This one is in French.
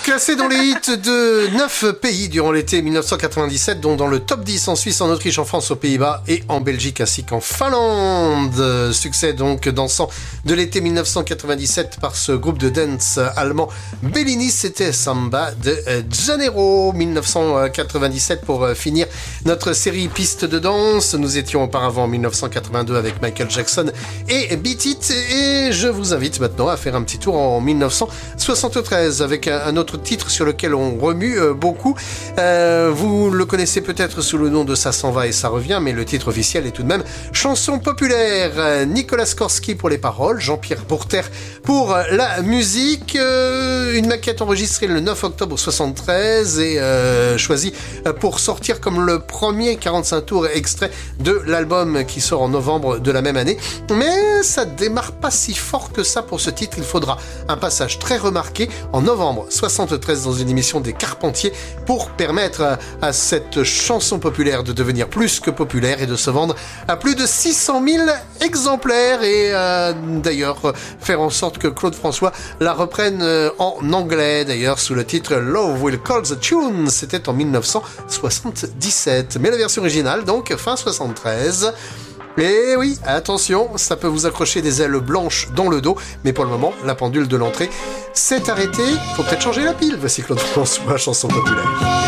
Classé dans les hits de 9 pays durant l'été 1997, dont dans le top 10 en Suisse, en Autriche, en France, aux Pays-Bas et en Belgique ainsi qu'en Finlande. Succès donc dansant de l'été 1997 par ce groupe de dance allemand Bellini, c'était Samba de Janeiro. 1997 pour finir notre série Piste de danse. Nous étions auparavant en 1982 avec Michael Jackson et Beat It, et je vous invite maintenant à faire un petit tour en 1973 avec un autre titre sur lequel on remue beaucoup. Vous le connaissez peut-être sous le nom de Ça s'en va et ça revient, mais le titre officiel est tout de même Chanson populaire. Nicolas Skorsky pour les paroles, Jean-Pierre Bourter pour la musique. Une maquette enregistrée le 9 octobre 73 et choisie pour sortir comme le premier 45 tours extrait de l'album qui sort en novembre de la même année. Mais ça démarre pas si fort que ça pour ce titre. Il faudra un passage très remarqué en novembre 73 dans une émission des Carpentiers pour permettre à cette chanson populaire de devenir plus que populaire et de se vendre à plus de 600 000 exemplaires et d'ailleurs faire en sorte que Claude François la reprenne en anglais, d'ailleurs sous le titre Love Will Call the Tune. C'était en 1977, mais la version originale donc fin 73. Et oui, attention, ça peut vous accrocher des ailes blanches dans le dos, mais pour le moment, la pendule de l'entrée s'est arrêtée. Faut peut-être changer la pile. Voici Claude François, chanson populaire.